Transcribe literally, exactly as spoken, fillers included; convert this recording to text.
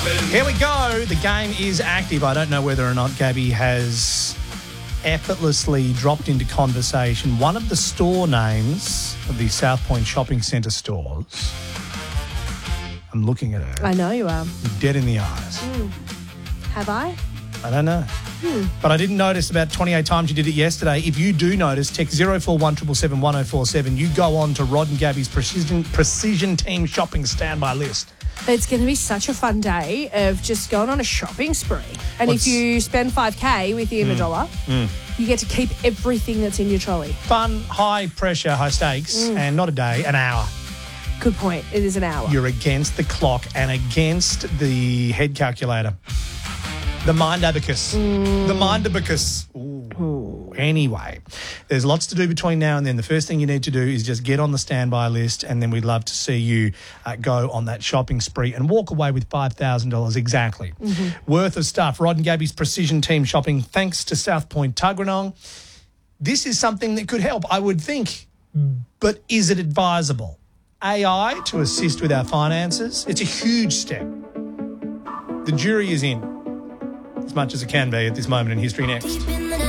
Here we go. The game is active. I don't know whether or not Gabby has effortlessly dropped into conversation one of the store names of the South Point Shopping Centre stores. I'm looking at her. I know you are. Dead in the eyes. Mm. Have I? I don't know. Hmm. But I didn't notice about twenty-eight times you did it yesterday. If you do notice, text zero four one seven seven one zero four seven. You go on to Rod and Gabby's Precision, Precision Team Shopping Standby list. It's going to be such a fun day of just going on a shopping spree. And What's- if you spend five K within a dollar, Mm. you get to keep everything that's in your trolley. Fun, high pressure, high stakes, Mm. and not a day, an hour. Good point. It is an hour. You're against the clock and against the head calculator. The mind abacus. Mm. The mind abacus. Ooh. Anyway, there's lots to do between now and then. The first thing you need to do is just get on the standby list, and then we'd love to see you uh, go on that shopping spree and walk away with five thousand dollars exactly Mm-hmm. worth of stuff. Rod and Gabby's Precision Team Shopping, thanks to South Point Tuggeranong. This is something that could help, I would think, but is it advisable? A I to assist with our finances, it's a huge step. The jury is in, as much as it can be at this moment in history. Next.